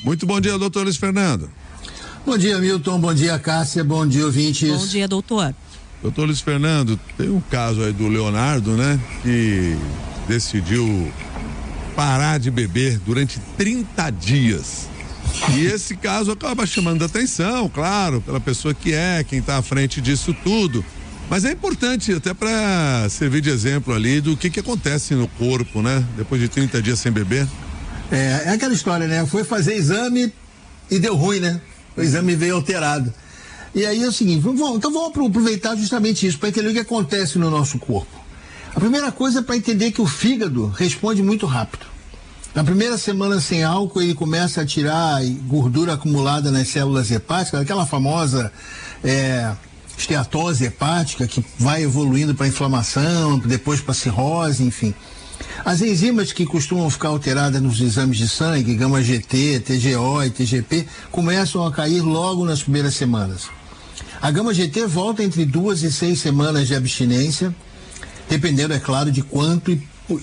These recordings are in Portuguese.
Muito bom dia, doutor Luiz Fernando. Bom dia, Milton, bom dia, Cássia, bom dia, ouvintes. Bom dia, doutor. Doutor Luiz Fernando, tem um caso aí do Leonardo, né, que decidiu parar de beber durante 30 dias. E esse caso acaba chamando a atenção, claro, pela pessoa que quem está à frente disso tudo. Mas é importante até para servir de exemplo ali do que acontece no corpo, né? Depois de 30 dias sem beber. É aquela história, né? Foi fazer exame e deu ruim, né? O exame veio alterado. E aí é o seguinte, então vamos aproveitar justamente isso, para entender o que acontece no nosso corpo. A primeira coisa é para entender que o fígado responde muito rápido. Na primeira semana sem álcool, ele começa a tirar gordura acumulada nas células hepáticas, aquela famosa esteatose hepática, que vai evoluindo para inflamação, depois para cirrose, enfim. As enzimas que costumam ficar alteradas nos exames de sangue, gama-GT, TGO e TGP, começam a cair logo nas primeiras semanas. A gama-GT volta entre 2 e 6 semanas de abstinência, dependendo, é claro, de quanto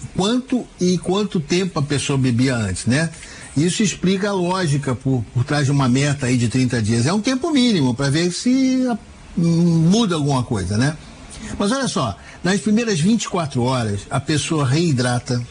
tempo a pessoa bebia antes, né? Isso explica a lógica por trás de uma meta aí de 30 dias. É um tempo mínimo para ver se muda alguma coisa, né? Mas olha só, nas primeiras 24 horas, a pessoa reidrata.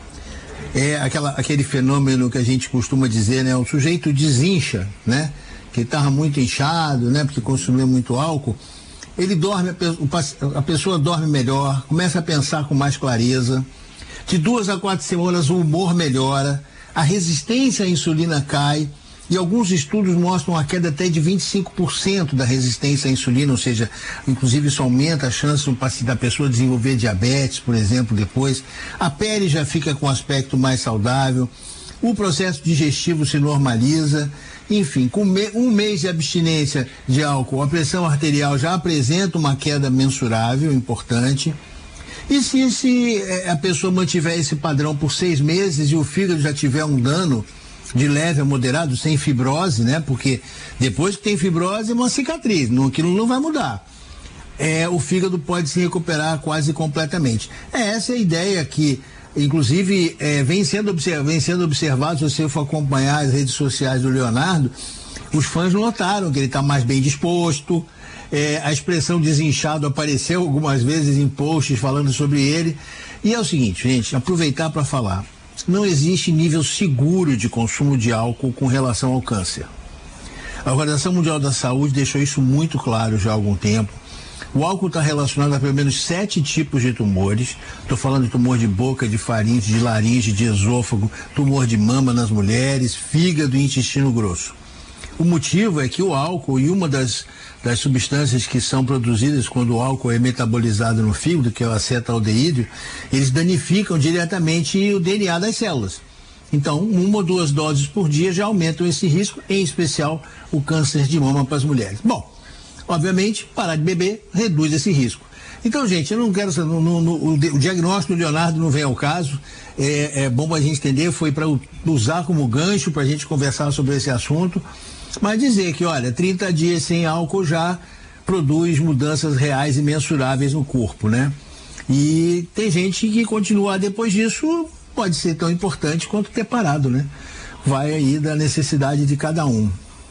É aquele fenômeno que a gente costuma dizer, né? O sujeito desincha, né? Que estava muito inchado, né? Porque consumiu muito álcool. Ele dorme, a pessoa dorme melhor, começa a pensar com mais clareza. De 2 a 4 semanas o humor melhora, a resistência à insulina cai e alguns estudos mostram a queda até de 25% da resistência à insulina, ou seja, inclusive isso aumenta a chance da pessoa desenvolver diabetes, por exemplo, depois. A pele já fica com aspecto mais saudável, o processo digestivo se normaliza. Enfim, com um mês de abstinência de álcool, a pressão arterial já apresenta uma queda mensurável, importante. E se a pessoa mantiver esse padrão por 6 meses e o fígado já tiver um dano de leve a moderado, sem fibrose, né? Porque depois que tem fibrose é uma cicatriz, aquilo não vai mudar. O fígado pode se recuperar quase completamente. Essa é a ideia que, inclusive, vem sendo observado. Se você for acompanhar as redes sociais do Leonardo, os fãs notaram que ele está mais bem disposto. A expressão desinchado apareceu algumas vezes em posts falando sobre ele. E é o seguinte, gente, aproveitar para falar. Não existe nível seguro de consumo de álcool com relação ao câncer. A Organização Mundial da Saúde deixou isso muito claro já há algum tempo. O álcool está relacionado a pelo menos 7 tipos de tumores. Estou falando de tumor de boca, de faringe, de laringe, de esôfago, tumor de mama nas mulheres, fígado e intestino grosso. O motivo é que o álcool e uma das substâncias que são produzidas quando o álcool é metabolizado no fígado, que é o acetaldeído, eles danificam diretamente o DNA das células. Então, 1 ou 2 doses por dia já aumentam esse risco, em especial o câncer de mama para as mulheres. Bom, obviamente, parar de beber reduz esse risco. Então, gente, eu não quero... o diagnóstico do Leonardo não vem ao caso. É bom a gente entender, foi para usar como gancho para a gente conversar sobre esse assunto. Mas dizer que, olha, 30 dias sem álcool já produz mudanças reais e mensuráveis no corpo, né? E tem gente que continuar depois disso pode ser tão importante quanto ter parado, né? Vai aí da necessidade de cada um.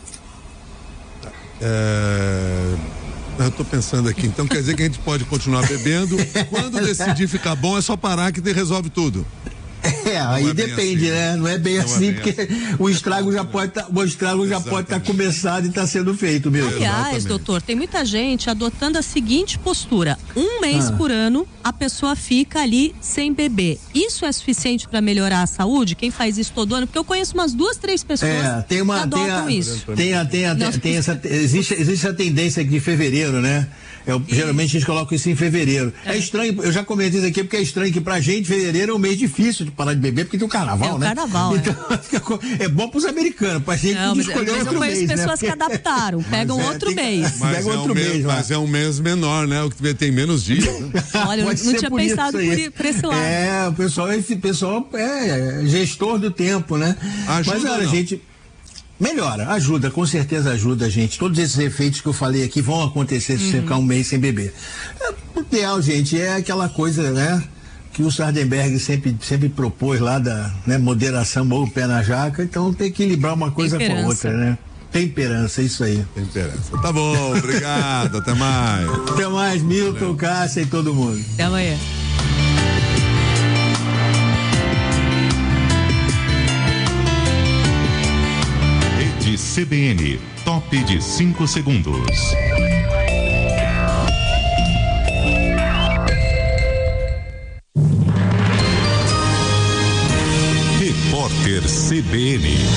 Eu tô pensando aqui, então quer dizer que a gente pode continuar bebendo, quando decidir ficar bom é só parar que resolve tudo. Aí depende, assim, né? Não é bem assim, porque o estrago já pode estar começado e está sendo feito mesmo. Aliás, doutor, tem muita gente adotando a seguinte postura: 1 mês por ano a pessoa fica ali sem beber. Isso é suficiente para melhorar a saúde? Quem faz isso todo ano? Porque eu conheço umas 2, 3 pessoas que adotam isso. Existe a tendência de fevereiro, né? Geralmente a gente coloca isso em fevereiro. É estranho, eu já comentei isso aqui porque é estranho que pra gente fevereiro é um mês difícil de parar de beber porque tem o carnaval, né? Carnaval, então, é bom pros americanos, pra gente não escolher outro mês, né? Eu conheço pessoas que adaptaram, pegam outro mês. Mas é um mês menor, né? O que tem menos dias. Né? Olha, eu não tinha pensado por esse lado. O pessoal é gestor do tempo, né? Mas olha, gente... Melhora, ajuda, com certeza ajuda a gente. Todos esses efeitos que eu falei aqui vão acontecer se você ficar um mês sem beber. O ideal, gente, é aquela coisa, né? que o Sardenberg sempre propôs lá da, né, moderação ou pé na jaca, então tem que equilibrar uma coisa com a outra, né? Temperança, isso aí. Temperança. Tá bom, obrigado, até mais. Até mais, Milton, Cássia e todo mundo. Até amanhã. Rede CBN, top de 5 segundos. Repórter CBN.